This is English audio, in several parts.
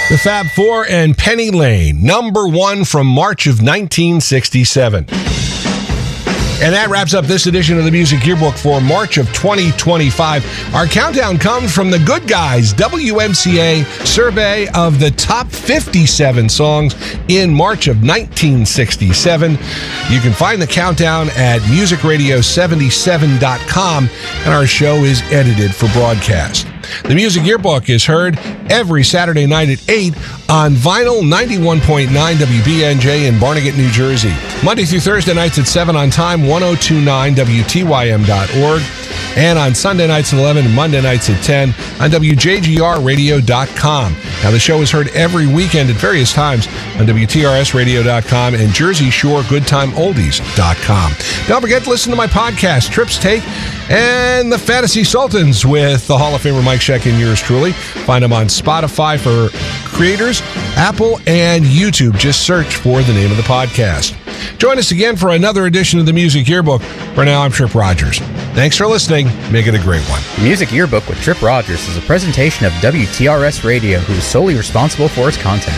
The Fab Four and Penny Lane, number one from March of 1967. And that wraps up this edition of the Music Yearbook for March of 2025. Our countdown comes from the Good Guys WMCA survey of the top 57 songs in March of 1967. You can find the countdown at musicradio77.com, and our show is edited for broadcast. The Music Yearbook is heard every Saturday night at 8 on Vinyl 91.9 WBNJ in Barnegat, New Jersey. Monday through Thursday nights at 7 on Time 1029 WTYM.org. And on Sunday nights at 11 and Monday nights at 10 on WJGRradio.com. Now, the show is heard every weekend at various times on WTRSradio.com and JerseyShoreGoodTimeOldies.com. Don't forget to listen to my podcast, Trips Take, and the Fantasy Sultans with the Hall of Famer Mike Scheck and yours truly. Find them on Spotify for creators, Apple, and YouTube. Just search for the name of the podcast. Join us again for another edition of the Music Yearbook. For now, I'm Trip Rogers. Thanks for listening. Make it a great one. The Music Yearbook with Trip Rogers is a presentation of WTRS Radio, who is solely responsible for its content.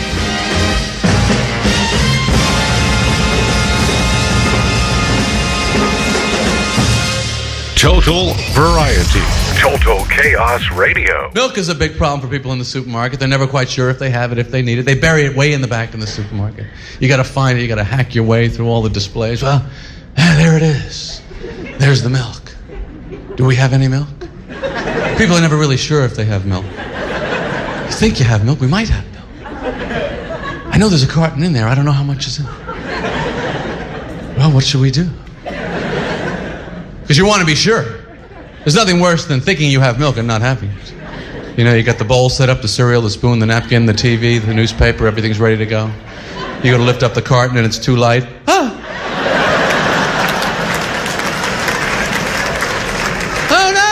Total variety. Total Chaos Radio. Milk is a big problem for people in the supermarket. They're never quite sure if they have it, if they need it. They bury it way in the back in the supermarket. You got to find it. You got to hack your way through all the displays. Well, there it is. There's the milk. Do we have any milk? People are never really sure if they have milk. You think you have milk? We might have milk. I know there's a carton in there. I don't know how much is in it. Well, what should we do? Because you want to be sure. There's nothing worse than thinking you have milk and not having it. You know, you got the bowl set up, the cereal, the spoon, the napkin, the TV, the newspaper, everything's ready to go. You go to lift up the carton and it's too light. Ah!